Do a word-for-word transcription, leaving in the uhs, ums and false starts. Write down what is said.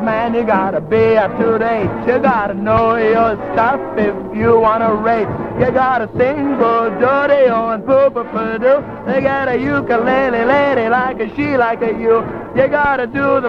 Man, you gotta be up to date. You gotta know your stuff if you wanna rate. You gotta sing good, dirty, and poo-poo-poo-doo. You got a ukulele lady like a she like a you. You gotta do the